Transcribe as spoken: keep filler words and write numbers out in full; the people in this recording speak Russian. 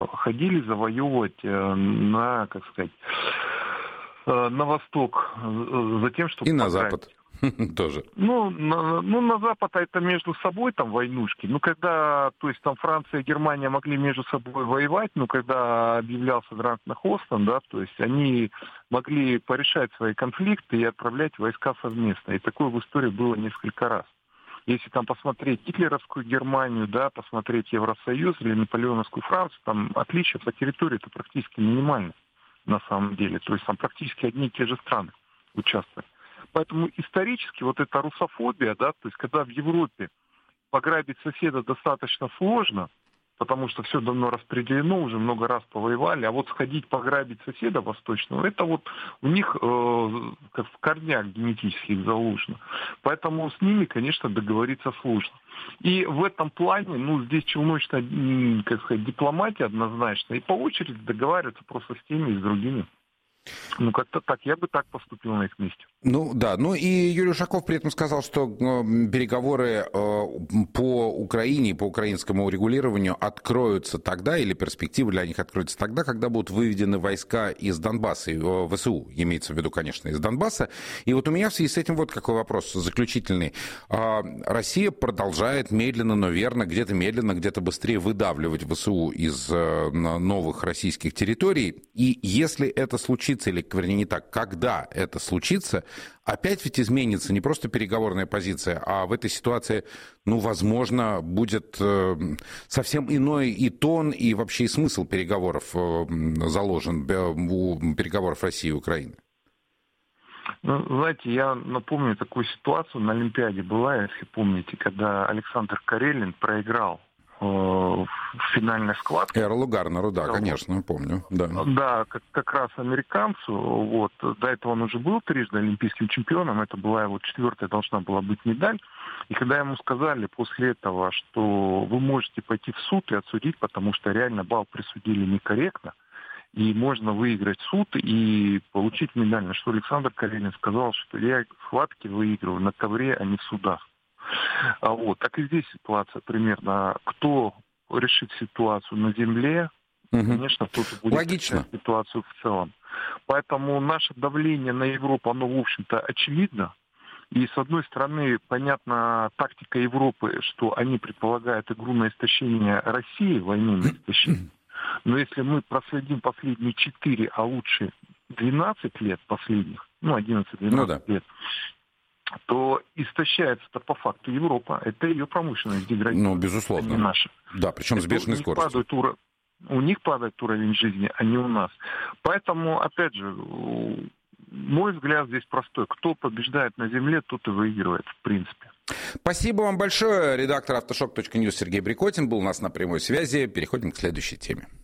ходили завоевывать на, как сказать, на восток, за тем, чтобы... И на запад. Тоже. Ну на, ну, на Запад это между собой там войнушки. Ну, когда, то есть там Франция и Германия могли между собой воевать, ну, когда объявлялся Гранд Хостен, да, то есть они могли порешать свои конфликты и отправлять войска совместно. И такое в истории было несколько раз. Если там посмотреть гитлеровскую Германию, да, посмотреть Евросоюз или наполеоновскую Францию, там отличия по территории-то практически минимальны на самом деле. То есть там практически одни и те же страны участвовали. Поэтому исторически вот эта русофобия, да, то есть когда в Европе пограбить соседа достаточно сложно, потому что все давно распределено, уже много раз повоевали, а вот сходить пограбить соседа восточного, это вот у них э, как в корнях генетических заложено. Поэтому с ними, конечно, договориться сложно. И в этом плане, ну, здесь челночная, как сказать, дипломатия однозначно, и по очереди договариваться просто с теми и с другими. Ну, как-то так. Я бы так поступил на их месте. Ну, да. Ну, и Юрий Ушаков при этом сказал, что переговоры по Украине, по украинскому урегулированию откроются тогда, или перспективы для них откроются тогда, когда будут выведены войска из Донбасса, ВСУ, имеется в виду, конечно, из Донбасса. И вот у меня в связи с этим вот какой вопрос заключительный. Россия продолжает медленно, но верно, где-то медленно, где-то быстрее выдавливать ВСУ из новых российских территорий. И если это случится, или, вернее, не так, когда это случится, опять ведь изменится не просто переговорная позиция, а в этой ситуации, ну, возможно, будет э, совсем иной и тон, и вообще и смысл переговоров э, заложен у переговоров России и Украины. Ну, знаете, я напомню такую ситуацию, на Олимпиаде была, если помните, когда Александр Карелин проиграл в финальной схватке. Эрлу Гарнеру, да, конечно, помню. Да, да как, как раз американцу. Вот. До этого он уже был трижды олимпийским чемпионом. Это была его четвертая, должна была быть медаль. И когда ему сказали после этого, что вы можете пойти в суд и отсудить, потому что реально балл присудили некорректно, и можно выиграть суд и получить медаль, на что Александр Карелин сказал, что я схватки выигрываю на ковре, а не в судах. А вот, так и здесь ситуация примерно. Кто решит ситуацию на земле, угу. конечно, кто-то будет Логично. решать ситуацию в целом. Поэтому наше давление на Европу, оно, в общем-то, очевидно. И, с одной стороны, понятна тактика Европы, что они предполагают игру на истощение России, войну на истощение. Но если мы проследим последние четыре, а лучше двенадцать лет последних, ну, одиннадцать-двенадцать ну, да. лет, то истощается-то по факту Европа. Это ее промышленность деградирует. Ну, безусловно. А не наша. Да, причем это с бешеной скоростью. Уро... У них падает уровень жизни, а не у нас. Поэтому, опять же, мой взгляд здесь простой. Кто побеждает на земле, тот и выигрывает, в принципе. Спасибо вам большое. Редактор автошок точка ньюс Сергей Брикотин был у нас на прямой связи. Переходим к следующей теме.